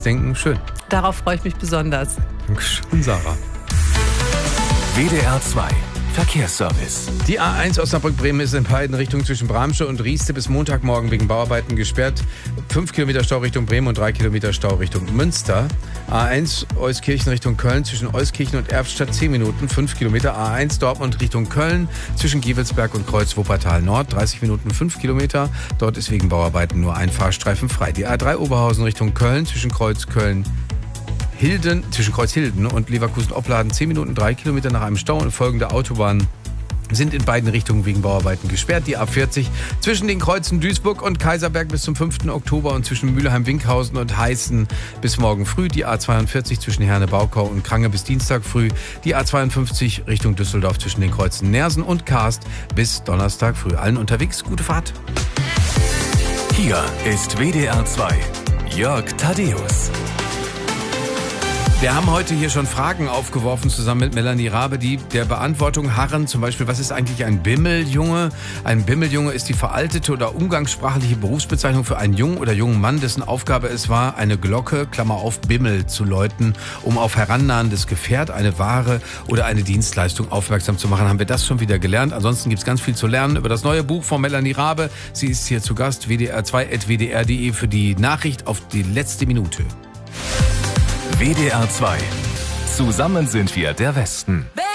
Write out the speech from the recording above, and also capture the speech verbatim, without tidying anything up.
denken, schön. Darauf freue ich mich besonders. Dankeschön, Sarah. W D R zwei Verkehrsservice. Die A eins Osnabrück-Bremen ist in beiden Richtungen zwischen Bramsche und Rieste bis Montagmorgen wegen Bauarbeiten gesperrt. Fünf Kilometer Stau Richtung Bremen und drei Kilometer Stau Richtung Münster. A eins Euskirchen Richtung Köln zwischen Euskirchen und Erftstadt zehn Minuten, fünf Kilometer. A eins Dortmund Richtung Köln zwischen Gevelsberg und Kreuz Wuppertal Nord, dreißig Minuten, fünf Kilometer. Dort ist wegen Bauarbeiten nur ein Fahrstreifen frei. Die A drei Oberhausen Richtung Köln zwischen Kreuz Köln Hilden, zwischen Kreuz Hilden und Leverkusen-Opladen zehn Minuten, drei Kilometer nach einem Stau und folgende Autobahnen sind in beiden Richtungen wegen Bauarbeiten gesperrt. Die A vierzig zwischen den Kreuzen Duisburg und Kaiserberg bis zum fünften Oktober und zwischen Mülheim-Winkhausen und Heißen bis morgen früh. Die A zweiundvierzig zwischen Herne-Baukau und Krange bis Dienstag früh. Die A zweiundfünfzig Richtung Düsseldorf zwischen den Kreuzen Nersen und Karst bis Donnerstag früh. Allen unterwegs, gute Fahrt. Hier ist W D R zwei Jörg Thaddeus. Wir haben heute hier schon Fragen aufgeworfen, zusammen mit Melanie Rabe, die der Beantwortung harren. Zum Beispiel, was ist eigentlich ein Bimmeljunge? Ein Bimmeljunge ist die veraltete oder umgangssprachliche Berufsbezeichnung für einen Jungen oder jungen Mann, dessen Aufgabe es war, eine Glocke, Klammer auf, Bimmel zu läuten, um auf herannahendes Gefährt, eine Ware oder eine Dienstleistung aufmerksam zu machen. Haben wir das schon wieder gelernt? Ansonsten gibt es ganz viel zu lernen über das neue Buch von Melanie Rabe. Sie ist hier zu Gast, w d r zwei at w d r punkt d e für die Nachricht auf die letzte Minute. W D R zwei. Zusammen sind wir der Westen.